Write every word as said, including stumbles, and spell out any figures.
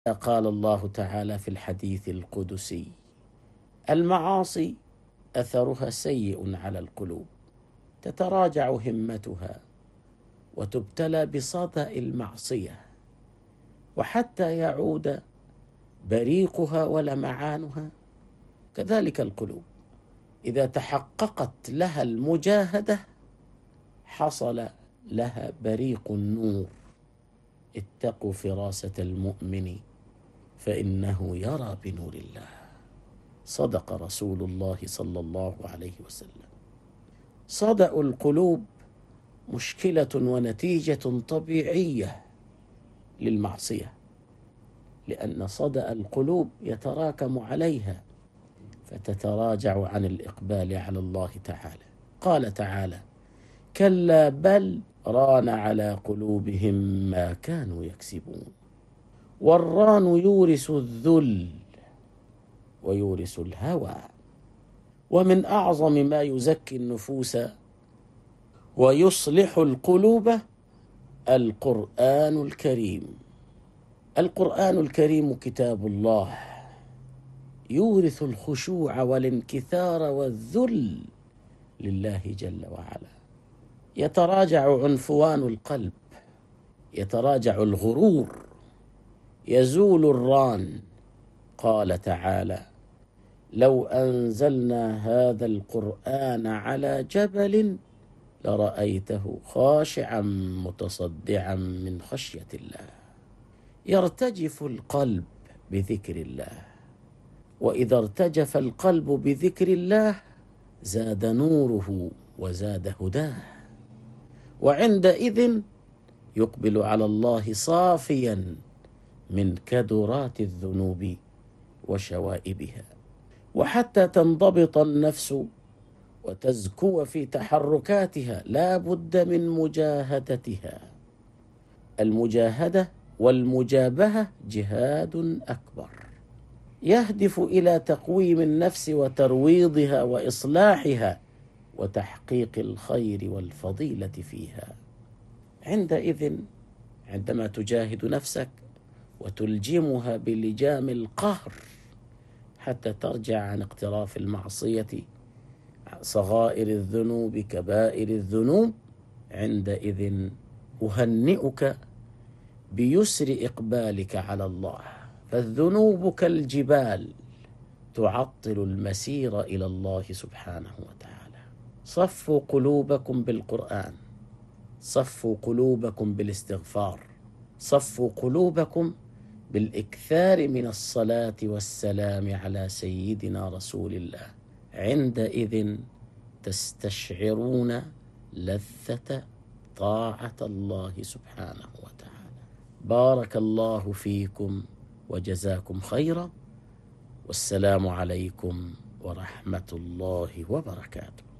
قال الله تعالى في الحديث القدسي: المعاصي أثرها سيء على القلوب، تتراجع همتها وتبتلى بصدأ المعصية، وحتى يعود بريقها ولمعانها. كذلك القلوب إذا تحققت لها المجاهدة حصل لها بريق النور. اتقوا فراسة المؤمن فإنه يرى بنور الله. صدق رسول الله صلى الله عليه وسلم. صدأ القلوب مشكلة ونتيجة طبيعية للمعصية، لأن صدأ القلوب يتراكم عليها فتتراجع عن الإقبال على الله تعالى. قال تعالى: كلا بل ران على قلوبهم ما كانوا يكسبون. والران يورث الذل ويورث الهوى. ومن أعظم ما يزكي النفوس ويصلح القلوب القرآن الكريم. القرآن الكريم كتاب الله يورث الخشوع والانكثار والذل لله جل وعلا. يتراجع عنفوان القلب، يتراجع الغرور، يزول الران. قال تعالى: لو أنزلنا هذا القرآن على جبل لرأيته خاشعا متصدعا من خشية الله. يرتجف القلب بذكر الله، وإذا ارتجف القلب بذكر الله زاد نوره وزاد هداه، وعندئذ يقبل على الله صافيا من كدرات الذنوب وشوائبها. وحتى تنضبط النفس وتزكو في تحركاتها لا بد من مجاهدتها. المجاهدة والمجابهة جهاد أكبر يهدف إلى تقويم النفس وترويضها وإصلاحها وتحقيق الخير والفضيلة فيها. عندئذ عندما تجاهد نفسك وتلجمها بلجام القهر حتى ترجع عن اقتراف المعصية، صغائر الذنوب كبائر الذنوب، عندئذ أهنئك بيسر إقبالك على الله. فالذنوب كالجبال تعطل المسير إلى الله سبحانه وتعالى. صفوا قلوبكم بالقرآن، صفوا قلوبكم بالاستغفار، صفوا قلوبكم بالإكثار من الصلاة والسلام على سيدنا رسول الله. عندئذ تستشعرون لذة طاعة الله سبحانه وتعالى. بارك الله فيكم وجزاكم خيرا، والسلام عليكم ورحمة الله وبركاته.